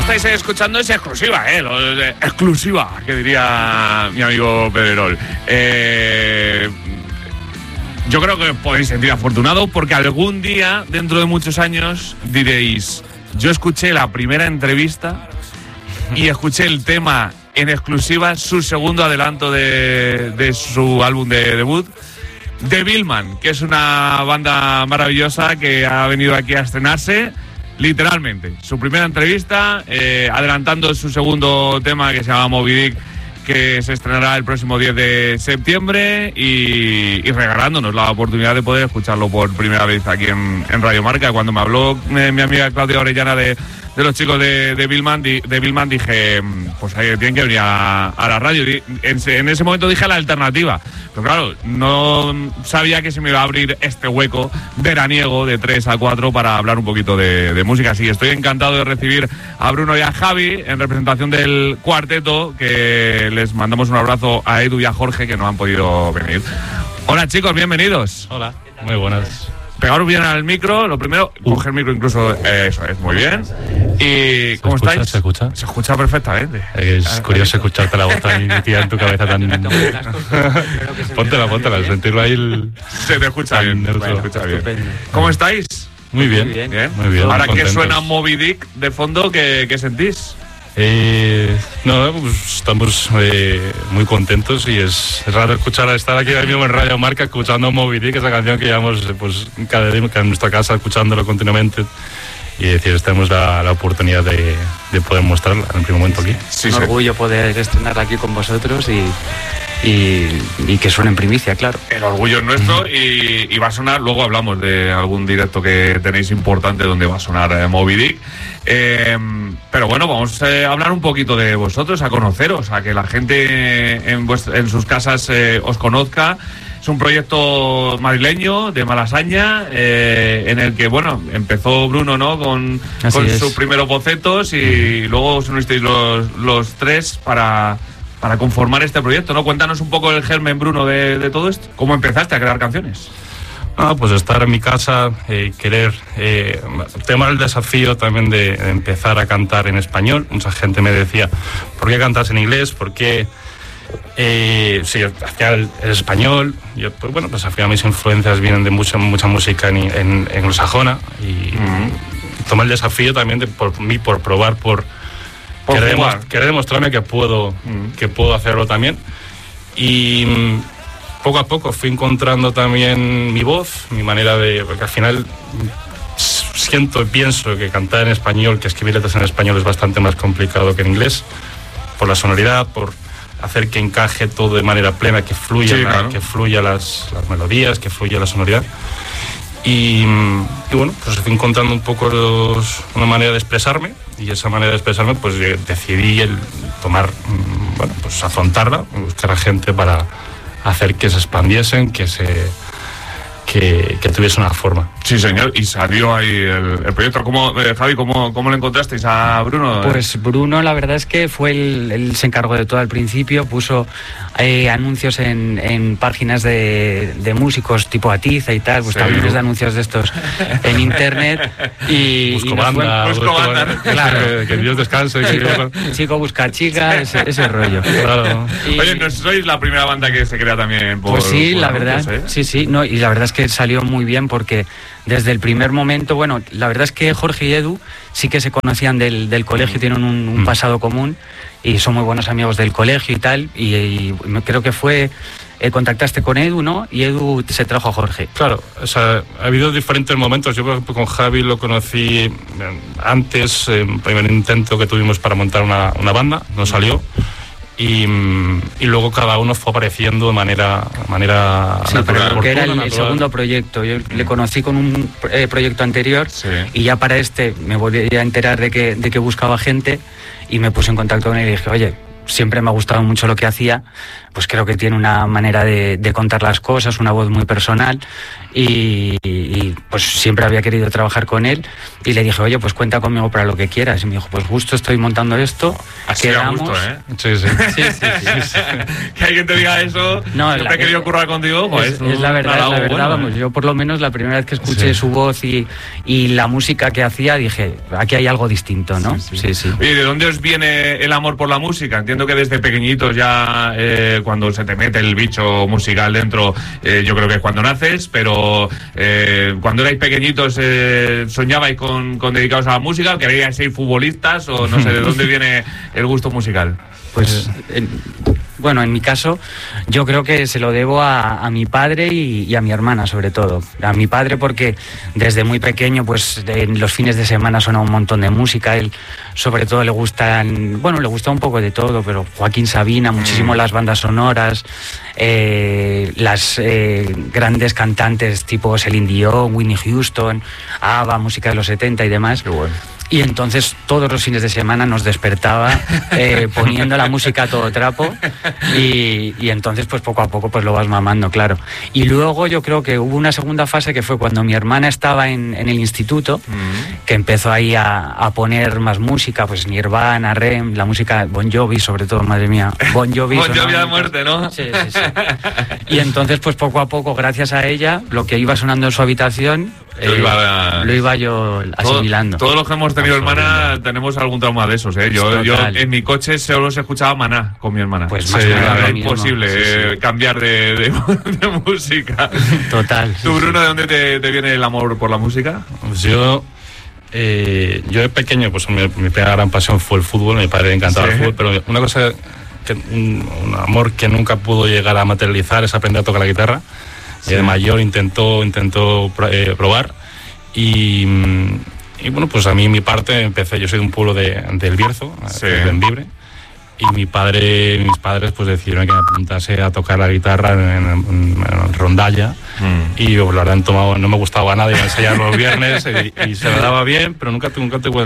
estáis escuchando es exclusiva, exclusiva, que diría mi amigo Pedrerol. Yo creo que os podéis sentir afortunados porque algún día, dentro de muchos años, diréis: yo escuché la primera entrevista y escuché el tema en exclusiva, su segundo adelanto de su álbum de debut, Devilman, que es una banda maravillosa que ha venido aquí a estrenarse, literalmente. Su primera entrevista, adelantando su segundo tema, que se llama Moby Dick, que se estrenará el próximo 10 de septiembre y regalándonos la oportunidad de poder escucharlo por primera vez aquí en Radio Marca. Cuando me habló mi amiga Claudia Orellana de los chicos de Devilman, dije, pues tienen que venir a la radio. En ese momento dije la alternativa, pero claro, no sabía que se me iba a abrir este hueco veraniego de 3 a 4 para hablar un poquito de música. Así que estoy encantado de recibir a Bruno y a Javi en representación del cuarteto, que les mandamos un abrazo a Edu y a Jorge, que no han podido venir. Hola chicos, bienvenidos. Hola, muy buenas. Pegaros bien al micro, lo primero, coger el micro incluso, eso es, muy bien. ¿Y cómo estáis? ¿Se escucha? Se escucha perfectamente. Es curioso escucharte la voz tan metida en tu cabeza tan... Póntela, sentirlo ahí Se te escucha bien, se escucha bien. ¿Cómo estáis? Muy bien. Muy bien. Ahora que suena Moby Dick de fondo, ¿qué sentís? No, pues estamos muy contentos y es raro estar aquí mismo en Radio Marca escuchando Moby Dick, esa canción que llevamos pues cada día en nuestra casa escuchándolo continuamente, y decir, tenemos la oportunidad de poder mostrarla en el primer momento aquí. Sí, un orgullo poder estrenarla aquí con vosotros y que suene en primicia, claro. El orgullo es nuestro y va a sonar, luego hablamos de algún directo que tenéis importante donde va a sonar Moby Dick. Pero bueno, vamos a hablar un poquito de vosotros, a conoceros, a que la gente en sus casas os conozca. Es un proyecto madrileño de Malasaña, en el que, bueno, empezó Bruno, ¿no? Con sus primeros bocetos y luego os unisteis los tres para conformar este proyecto, ¿no? Cuéntanos un poco el germen, Bruno, de todo esto. ¿Cómo empezaste a crear canciones? Pues estar en mi casa, querer tomar el desafío también de empezar a cantar en español. Mucha gente me decía, ¿por qué cantas en inglés? ¿Por qué? Sí, al final es español. Yo, pues bueno, pues al final mis influencias vienen de mucha música en anglosajona y tomar el desafío también por probar, por querer demostrarme que puedo hacerlo también. Y poco a poco fui encontrando también mi voz, mi manera porque al final siento y pienso que cantar en español, que escribir letras en español es bastante más complicado que en inglés, por la sonoridad, por hacer que encaje todo de manera plena, que fluya, claro, que fluya las melodías, que fluya la sonoridad. Y bueno, pues fui encontrando un poco una manera de expresarme, y esa manera de expresarme pues decidí tomar, bueno, pues afrontarla, buscar a gente para hacer que se expandiesen, que tuviese una forma. Sí, señor, y salió ahí el proyecto. Javi, ¿cómo lo encontrasteis a Bruno? Pues Bruno, la verdad es que él se encargó de todo al principio, puso anuncios en páginas de músicos tipo Atiza y tal, pues también de anuncios de estos en internet. Busco banda, claro. Que Dios descanse. Chico busca chica, ese rollo. Claro. Oye, ¿no sois la primera banda que se crea también por... Pues sí, por la verdad, sí, no, y la verdad es que salió muy bien porque desde el primer momento, bueno, la verdad es que Jorge y Edu sí que se conocían del colegio, tienen un pasado común y son muy buenos amigos del colegio y tal, y creo que fue... contactaste con Edu, ¿no? Y Edu se trajo a Jorge. Claro, o sea, ha habido diferentes momentos. Yo, por ejemplo, con Javi lo conocí antes, el primer intento que tuvimos para montar una banda, no salió. Y luego cada uno fue apareciendo de manera sí, natural. Porque era el segundo proyecto. Yo le conocí con un proyecto anterior, y ya para me volví a enterar de que buscaba gente y me puse en contacto con él y dije, oye, siempre me ha gustado mucho lo que hacía, pues creo que tiene una manera de contar las cosas, una voz muy personal y pues siempre había querido trabajar con él y le dije, oye, pues cuenta conmigo para lo que quieras. Y me dijo, pues justo estoy montando esto, así quedamos. gusto, ¿eh? Sí. Que alguien te diga eso, no te he querido currar contigo, pues es la verdad, vamos, yo por lo menos la primera vez que escuché su voz y la música que hacía, dije, aquí hay algo distinto, ¿no? Sí. Oye, ¿de dónde os viene el amor por la música? Entiendo que desde pequeñitos ya, cuando se te mete el bicho musical dentro, yo creo que es cuando naces, pero cuando erais pequeñitos, ¿soñabais con dedicaros a la música? ¿Queríais ser futbolistas? O no sé, ¿de dónde viene el gusto musical? Pues, bueno, en mi caso, yo creo que se lo debo a mi padre y a mi hermana, sobre todo. A mi padre porque desde muy pequeño, pues en los fines de semana sonaba un montón de música. Él, sobre todo, le gusta un poco de todo, pero Joaquín Sabina, muchísimo las bandas sonoras, las grandes cantantes tipo Celine Dion, Whitney Houston, ABBA, música de los 70 y demás. Qué bueno. Y entonces todos los fines de semana nos despertaba poniendo la música a todo trapo y entonces pues poco a poco pues lo vas mamando, claro. Y luego yo creo que hubo una segunda fase que fue cuando mi hermana estaba en el instituto, que empezó ahí a poner más música, pues Nirvana, REM, la música Bon Jovi sobre todo, madre mía. Bon Jovi de muerte, ¿no? Sí. Y entonces pues poco a poco, gracias a ella, lo que iba sonando en su habitación lo iba yo asimilando. Todos los que hemos tenido hermana tenemos algún trauma de esos, ¿eh? Yo en mi coche solo se escuchaba Maná con mi hermana. Pues más era imposible cambiar de música. Total. ¿Tú, Bruno, de dónde te viene el amor por la música? Pues yo de pequeño, pues mi primera gran pasión fue el fútbol. Mi padre le encantaba el fútbol, pero una cosa, un amor que nunca pudo llegar a materializar es aprender a tocar la guitarra. De mayor intentó probar y bueno, pues a mí mi parte empecé, yo soy de un pueblo del Bierzo, de Bembibre, y mis padres pues decidieron que me apuntase a tocar la guitarra en rondalla y yo, la verdad, no me gustaba nada, iba a ensayar los viernes y se me daba bien, pero nunca tuve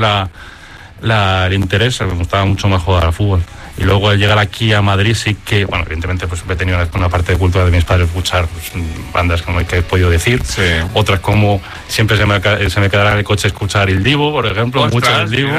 el interés, me gustaba mucho más jugar al fútbol. Y luego al llegar aquí a Madrid sí que, bueno, evidentemente pues he tenido una parte de cultura de mis padres, escuchar pues, bandas como que he podido decir, otras como siempre se me quedará en el coche escuchar Il Divo, por ejemplo, mucho El Divo,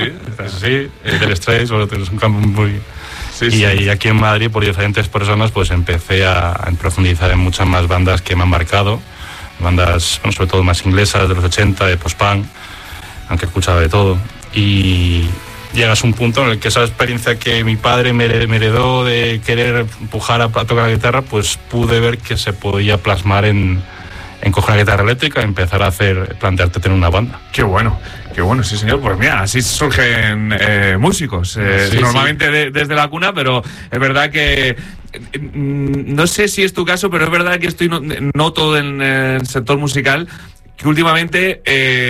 del Straits, es un campo muy... Y aquí en Madrid, por diferentes personas, pues empecé a profundizar en muchas más bandas que me han marcado, bandas, bueno, sobre todo más inglesas, de los 80, de post-punk, aunque he escuchado de todo, y llegas a un punto en el que esa experiencia que mi padre me heredó de querer empujar a tocar la guitarra, pues pude ver que se podía plasmar en coger una guitarra eléctrica y empezar a plantearte tener una banda. Qué bueno, sí señor. Pues mira, así surgen músicos, normalmente desde la cuna, pero es verdad que no sé si es tu caso, pero es verdad que noto en el sector musical que últimamente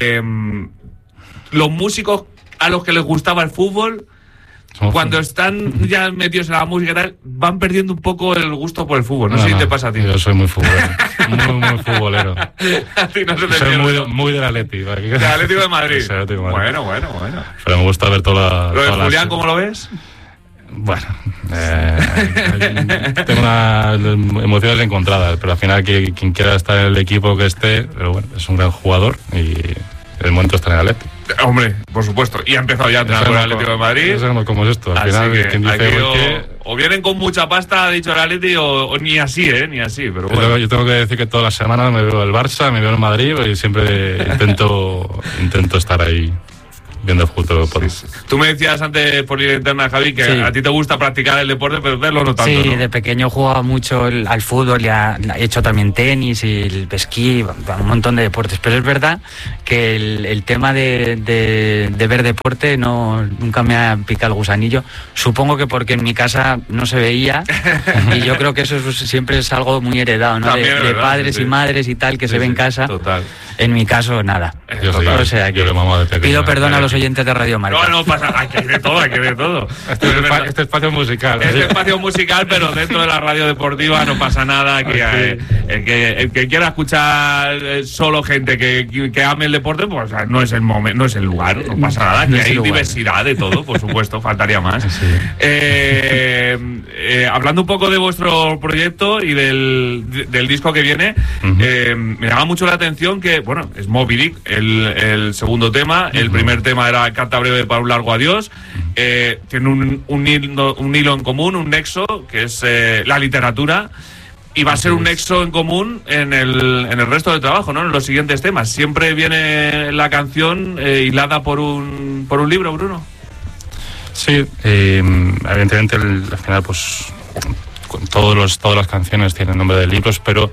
los músicos a los que les gustaba el fútbol, cuando están ya metidos en la música y tal, van perdiendo un poco el gusto por el fútbol. No sé si te pasa a ti. Yo soy muy futbolero, muy futbolero. A ti no se te soy muy del Atlético. ¿Del Atlético de Madrid? Sí, Atlético de Madrid. Bueno. Pero me gusta ver toda la... ¿Lo de Julián cómo lo ves? Bueno, tengo unas emociones encontradas, pero al final quien quiera estar en el equipo que esté, pero bueno, es un gran jugador y el momento está en el Atlético. Hombre, por supuesto. Y ha empezado ya a entrenar con el Atlético de Madrid. No sabemos cómo es esto. Al final, quien dice o vienen con mucha pasta, ha dicho el Atlético, o ni así, ni así. Pero bueno. Yo tengo que decir que todas las semanas me veo el Barça, me veo el Madrid y siempre intento estar ahí viendo el fútbol. Tú me decías antes por ir interna, Javi, que a ti te gusta practicar el deporte, pero verlo no tanto. Sí, ¿no? De pequeño jugaba mucho al fútbol, he hecho también tenis y el esquí, un montón de deportes. Pero es verdad que el tema de ver deporte nunca me ha picado el gusanillo. Supongo que porque en mi casa no se veía y yo creo que eso siempre es algo muy heredado, ¿no? De padres y madres y tal que se ve en casa. Total. En mi caso, nada. Yo le mamo de pequeño. Pido perdón a los oyentes de Radio Marca. No pasa nada, hay que de todo, hay que de todo. Este espacio musical. Este espacio musical, pero dentro de la radio deportiva no pasa nada. El que quiera escuchar solo gente que ame el deporte, pues no es el momento, no es el lugar, no pasa nada. Que hay diversidad de todo, por supuesto, faltaría más. Sí. Hablando un poco de vuestro proyecto y del disco que viene, me llama mucho la atención que, bueno, es Moby Dick el segundo tema. El primer tema era Carta breve para un largo adiós. Tiene un hilo en común, un nexo, que es la literatura. Y va a ser un nexo en común en el resto del trabajo, ¿no? En los siguientes temas. Siempre viene la canción hilada por un libro, Bruno. Sí, evidentemente al final, pues todas las canciones tienen nombre de libros, pero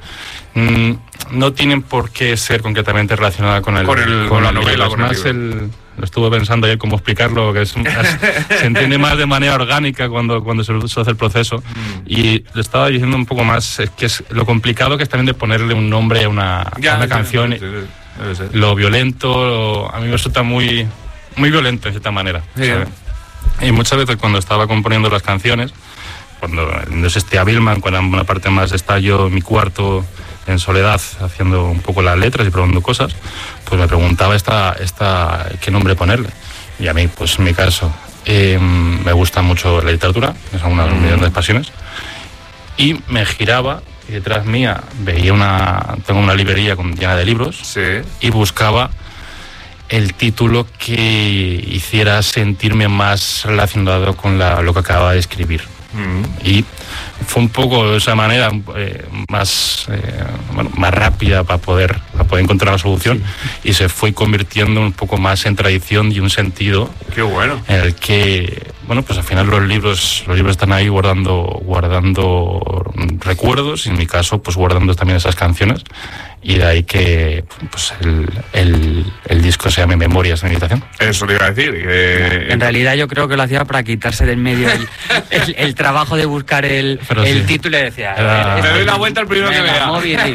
no tienen por qué ser concretamente relacionada con la novela. Lo estuve pensando ayer cómo explicarlo, que se entiende más de manera orgánica cuando se hace el proceso. Y le estaba diciendo un poco más, que es lo complicado que es también de ponerle un nombre a una canción. Sí. Lo violento, a mí me resulta muy, muy violento de cierta manera. Sí. Y muchas veces cuando estaba componiendo las canciones, cuando no existía Billman, cuando en una parte más está yo en mi cuarto en soledad haciendo un poco las letras y probando cosas, pues me preguntaba qué nombre ponerle. Y a mí, pues en mi caso, me gusta mucho la literatura, es una de mis grandes pasiones, y me giraba y detrás mía tengo una librería llena de libros, sí, y buscaba el título que hiciera sentirme más relacionado con lo que acababa de escribir. Y fue un poco de esa manera más rápida para poder encontrar la solución. Sí. Y se fue convirtiendo un poco más en tradición y un sentido. Qué bueno. En el que, bueno, pues al final los libros están ahí guardando recuerdos, y en mi caso pues guardando también esas canciones, y de ahí que pues el disco se llame Memorias de Meditación. Eso te iba a decir. En realidad yo creo que lo hacía para quitarse del medio el trabajo de buscar el título, y decía... Te doy la vuelta al primero que vea.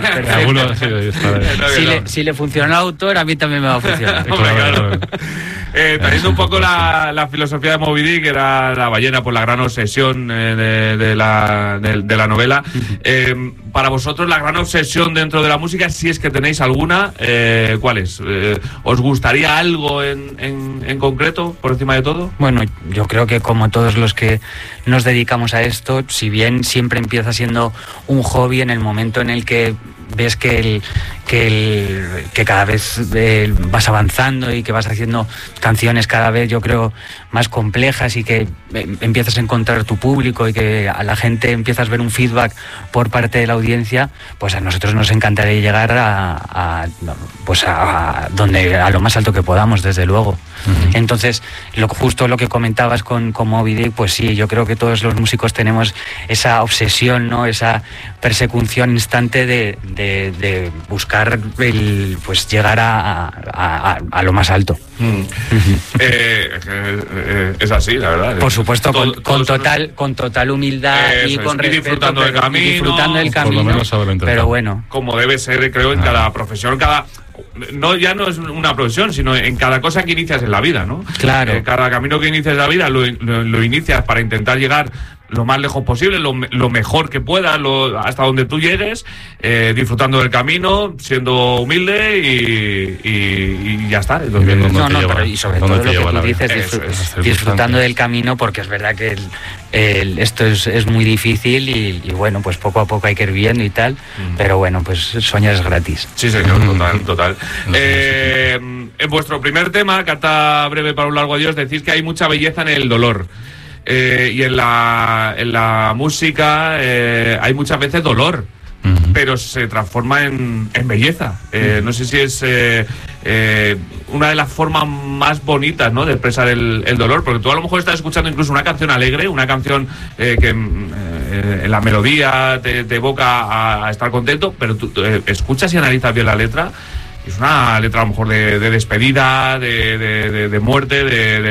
Si le funciona al autor, a mí también me va a funcionar. Claro. Teniendo un poco la filosofía de Moby Dick, que era la ballena por la gran obsesión de la novela, para vosotros la gran obsesión dentro de la música, si es que tenéis alguna, ¿cuál es? ¿Os gustaría algo en concreto, por encima de todo? Bueno, yo creo que como todos los que nos dedicamos a esto, si bien siempre empieza siendo un hobby, en el momento en el que ves que cada vez vas avanzando y que vas haciendo canciones cada vez, yo creo, más complejas, y que empiezas a encontrar tu público y que a la gente empiezas a ver un feedback por parte de la audiencia, pues a nosotros nos encantaría llegar a lo más alto que podamos, desde luego. Entonces, justo lo que comentabas con Moby Dick, pues sí, yo creo que todos los músicos tenemos esa obsesión, ¿no? Esa persecución instante de buscar llegar a lo más alto. Es así, la verdad. Por supuesto, con total humildad y con respeto, disfrutando del camino, pero bueno, como debe ser, creo, en cada profesión, ya no es una profesión, sino en cada cosa que inicias en la vida, ¿no? Claro. Cada camino que inicias en la vida lo inicias para intentar llegar lo más lejos posible, lo mejor que puedas, hasta donde tú llegues, disfrutando del camino, siendo humilde y ya está. Y sobre todo lo que tú dices, disfrutando del camino, porque es verdad que esto es muy difícil y bueno, pues poco a poco hay que ir viendo y tal, pero bueno, pues soñar es gratis. Sí, señor, total. En vuestro primer tema, Carta breve para un largo adiós, decís que hay mucha belleza en el dolor. Y en la música hay muchas veces dolor, pero se transforma en belleza. No sé si es una de las formas más bonitas, ¿no?, de expresar el dolor, porque tú a lo mejor estás escuchando incluso una canción alegre, una canción que en la melodía te evoca a estar contento, pero tú escuchas y analizas bien la letra. Es una letra a lo mejor de despedida, de muerte, de